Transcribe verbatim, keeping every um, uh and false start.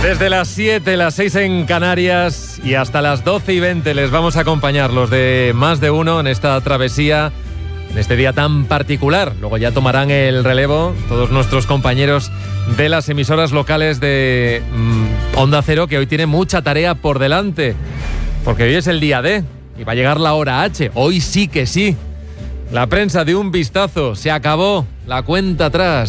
Desde las siete, las seis en Canarias y hasta las doce y veinte les vamos a acompañar los de Más de Uno en esta travesía, en este día tan particular. Luego ya tomarán el relevo todos nuestros compañeros de las emisoras locales de mmm, Onda Cero, que hoy tiene mucha tarea por delante, porque hoy es el día D y va a llegar la hora H. Hoy sí que sí. La prensa de un vistazo, se acabó la cuenta atrás.